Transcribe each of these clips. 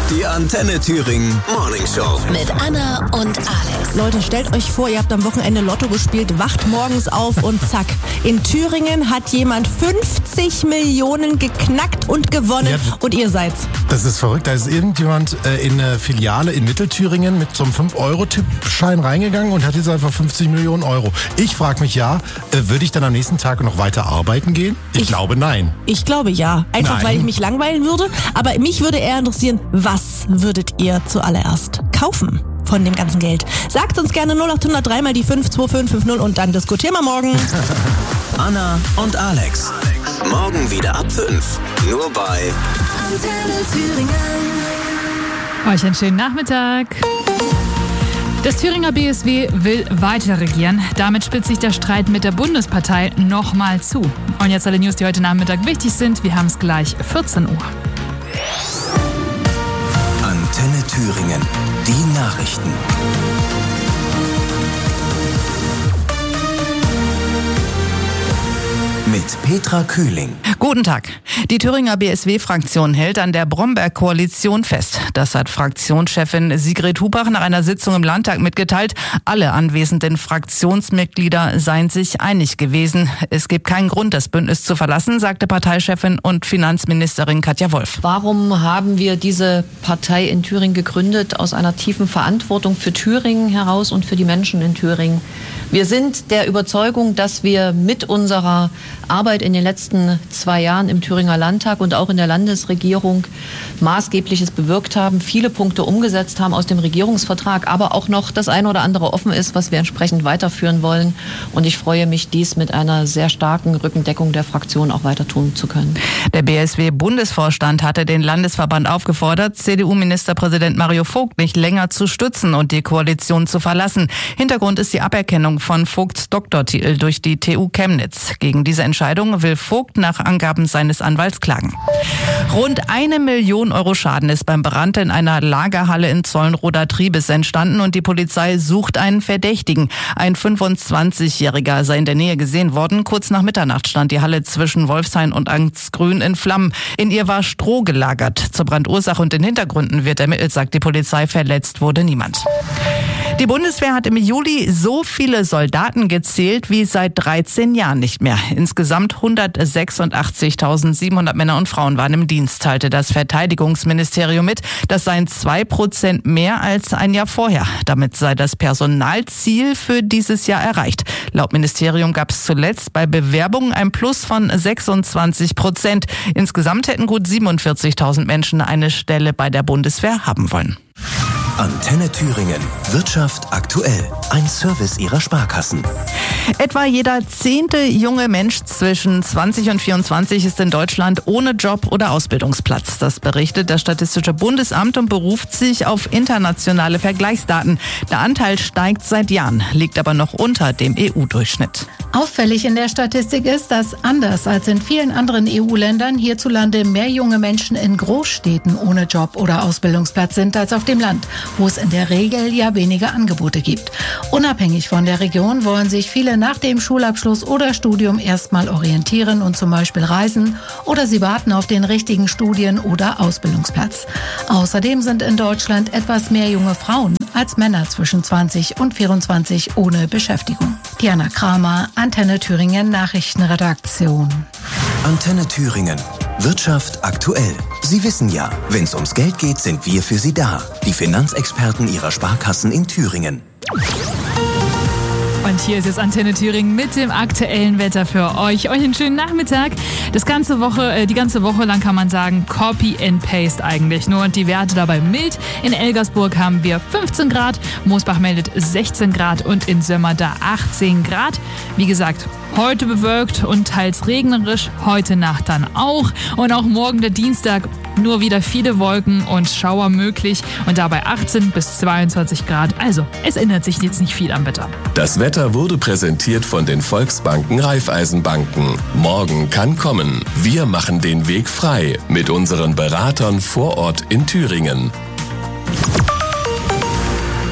Die Antenne Thüringen Morning Show. Mit Anna und Alex. Leute, stellt euch vor, ihr habt am Wochenende Lotto gespielt, wacht morgens auf und zack. In Thüringen hat jemand 50 Millionen geknackt und gewonnen und ihr seid's. Das ist verrückt. Da ist irgendjemand in eine Filiale in Mittelthüringen mit so einem 5-Euro-Tippschein reingegangen und hat jetzt einfach 50 Millionen Euro. Ich frage mich würde ich dann am nächsten Tag noch weiter arbeiten gehen? Ich glaube, nein. Ich glaube, ja. Einfach, weil ich mich langweilen würde. Aber mich würde eher interessieren, was würdet ihr zuallererst kaufen von dem ganzen Geld? Sagt uns gerne 0803 mal die 52550 und dann diskutieren wir morgen. Anna und Alex. Morgen wieder ab 5. Nur bei Antenne Thüringen. Euch einen schönen Nachmittag. Das Thüringer BSW will weiter regieren. Damit spitzt sich der Streit mit der Bundespartei nochmal zu. Und jetzt alle News, die heute Nachmittag wichtig sind. Wir haben es gleich 14 Uhr. Antenne Thüringen. Die Nachrichten. Mit Petra Kühling. Guten Tag. Die Thüringer BSW-Fraktion hält an der Bromberg-Koalition fest. Das hat Fraktionschefin Sigrid Hubach nach einer Sitzung im Landtag mitgeteilt. Alle anwesenden Fraktionsmitglieder seien sich einig gewesen. Es gibt keinen Grund, das Bündnis zu verlassen, sagte Parteichefin und Finanzministerin Katja Wolf. Warum haben wir diese Partei in Thüringen gegründet? Aus einer tiefen Verantwortung für Thüringen heraus und für die Menschen in Thüringen. Wir sind der Überzeugung, dass wir mit unserer Arbeit in den letzten 2 Jahren im Thüringer Landtag und auch in der Landesregierung Maßgebliches bewirkt haben, viele Punkte umgesetzt haben aus dem Regierungsvertrag, aber auch noch das eine oder andere offen ist, was wir entsprechend weiterführen wollen. Und ich freue mich, dies mit einer sehr starken Rückendeckung der Fraktion auch weiter tun zu können. Der BSW-Bundesvorstand hatte den Landesverband aufgefordert, CDU-Ministerpräsident Mario Vogt nicht länger zu stützen und die Koalition zu verlassen. Hintergrund ist die Aberkennung von Vogts Doktortitel durch die TU Chemnitz. Gegen diese Entscheidung will Vogt nach Angaben seines Anwalts klagen. Rund 1 Million Euro Schaden ist beim Brand in einer Lagerhalle in Zollenroda-Triebes entstanden und die Polizei sucht einen Verdächtigen. Ein 25-Jähriger sei in der Nähe gesehen worden. Kurz nach Mitternacht stand die Halle zwischen Wolfshain und Angstgrün in Flammen. In ihr war Stroh gelagert. Zur Brandursache und den Hintergründen wird ermittelt, sagt die Polizei. Verletzt wurde niemand. Die Bundeswehr hat im Juli so viele Soldaten gezählt wie seit 13 Jahren nicht mehr. Insgesamt 186.700 Männer und Frauen waren im Dienst, teilte das Verteidigungsministerium mit. Das seien 2% mehr als ein Jahr vorher. Damit sei das Personalziel für dieses Jahr erreicht. Laut Ministerium gab es zuletzt bei Bewerbungen ein Plus von 26%. Insgesamt hätten gut 47.000 Menschen eine Stelle bei der Bundeswehr haben wollen. Antenne Thüringen. Wirtschaft aktuell. Ein Service ihrer Sparkassen. Etwa jeder 10. junge Mensch zwischen 20 und 24 ist in Deutschland ohne Job oder Ausbildungsplatz. Das berichtet das Statistische Bundesamt und beruft sich auf internationale Vergleichsdaten. Der Anteil steigt seit Jahren, liegt aber noch unter dem EU-Durchschnitt. Auffällig in der Statistik ist, dass anders als in vielen anderen EU-Ländern hierzulande mehr junge Menschen in Großstädten ohne Job oder Ausbildungsplatz sind als auf dem Land, wo es in der Regel ja weniger Angebote gibt. Unabhängig von der Region wollen sich viele nach dem Schulabschluss oder Studium erstmal orientieren und zum Beispiel reisen oder sie warten auf den richtigen Studien- oder Ausbildungsplatz. Außerdem sind in Deutschland etwas mehr junge Frauen als Männer zwischen 20 und 24 ohne Beschäftigung. Diana Kramer, Antenne Thüringen Nachrichtenredaktion. Antenne Thüringen. Wirtschaft aktuell. Sie wissen ja, wenn es ums Geld geht, sind wir für Sie da. Die Finanzexperten Ihrer Sparkassen in Thüringen. Und hier ist jetzt Antenne Thüringen mit dem aktuellen Wetter für euch. Euch einen schönen Nachmittag. Die ganze Woche lang kann man sagen, Copy and Paste eigentlich nur. Und die Werte dabei mild. In Elgersburg haben wir 15 Grad, Moosbach meldet 16 Grad und in Sömmerda 18 Grad. Wie gesagt, heute bewölkt und teils regnerisch, heute Nacht dann auch. Und auch morgen der Dienstag nur wieder viele Wolken und Schauer möglich und dabei 18 bis 22 Grad. Also, es ändert sich jetzt nicht viel am Wetter. Das Wetter wurde präsentiert von den Volksbanken Raiffeisenbanken. Morgen kann kommen. Wir machen den Weg frei mit unseren Beratern vor Ort in Thüringen.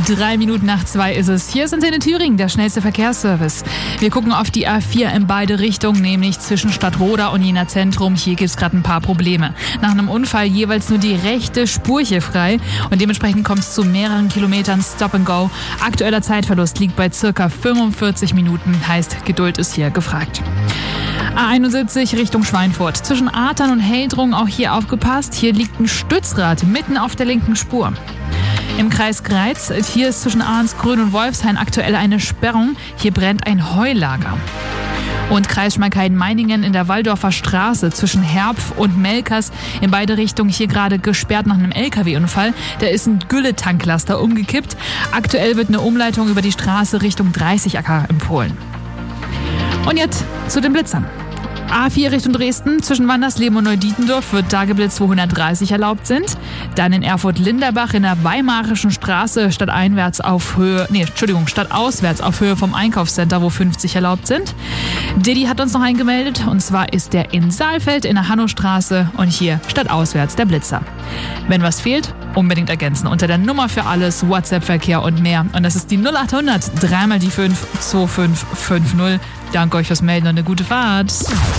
3 Minuten nach 2 ist es. Hier ist Antenne Thüringen, der schnellste Verkehrsservice. Wir gucken auf die A4 in beide Richtungen, nämlich zwischen Stadtroda und Jena Zentrum. Hier gibt es gerade ein paar Probleme. Nach einem Unfall jeweils nur die rechte Spur hier frei und dementsprechend kommt es zu mehreren Kilometern Stop and Go. Aktueller Zeitverlust liegt bei circa 45 Minuten, heißt Geduld ist hier gefragt. A71 Richtung Schweinfurt. Zwischen Artern und Heldrungen auch hier aufgepasst. Hier liegt ein Stützrad mitten auf der linken Spur. Im Kreis Greiz, hier ist zwischen Ahrensgrün und Wolfshain aktuell eine Sperrung. Hier brennt ein Heulager. Und Kreis Schmalkalden-Meiningen in der Walldorfer Straße zwischen Herpf und Melkers in beide Richtungen hier gerade gesperrt nach einem LKW-Unfall. Da ist ein Gülletanklaster umgekippt. Aktuell wird eine Umleitung über die Straße Richtung 30acker empfohlen. Und jetzt zu den Blitzern. A4 Richtung Dresden, zwischen Wandersleben und Neudietendorf wird da geblitzt, wo 130 erlaubt sind. Dann in Erfurt-Linderbach in der Weimarischen Straße stadtauswärts auf Höhe vom Einkaufscenter, wo 50 erlaubt sind. Diddy hat uns noch eingemeldet, und zwar ist der in Saalfeld in der Hannostraße und hier stadtauswärts der Blitzer. Wenn was fehlt, unbedingt ergänzen unter der Nummer für alles, WhatsApp-Verkehr und mehr. Und das ist die 0800 3 mal die 5 2550. Danke euch fürs Melden und eine gute Fahrt.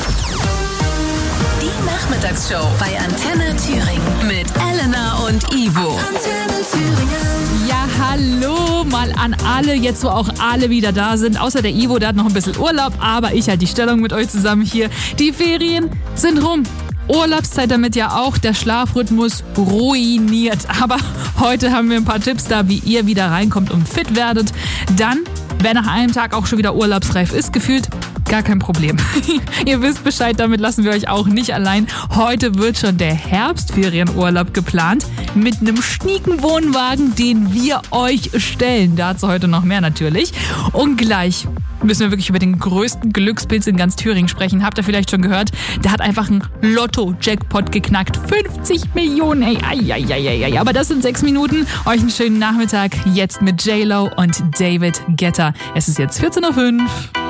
Die Nachmittagsshow bei Antenne Thüringen mit Elena und Ivo. Antenne Thüringen. Ja, hallo mal an alle, jetzt wo auch alle wieder da sind. Außer der Ivo, der hat noch ein bisschen Urlaub, aber ich halte die Stellung mit euch zusammen hier. Die Ferien sind rum. Urlaubszeit damit ja auch, der Schlafrhythmus ruiniert. Aber heute haben wir ein paar Tipps da, wie ihr wieder reinkommt und fit werdet. Dann, wer nach einem Tag auch schon wieder urlaubsreif ist, gefühlt, gar kein Problem. Ihr wisst Bescheid, damit lassen wir euch auch nicht allein. Heute wird schon der Herbstferienurlaub geplant mit einem schnieken Wohnwagen, den wir euch stellen. Dazu heute noch mehr natürlich. Und gleich müssen wir wirklich über den größten Glückspilz in ganz Thüringen sprechen. Habt ihr vielleicht schon gehört? Der hat einfach einen Lotto-Jackpot geknackt. 50 Millionen, ey. Ai. Aber das sind 6 Minuten. Euch einen schönen Nachmittag. Jetzt mit J-Lo und David Guetta. Es ist jetzt 14:05 Uhr.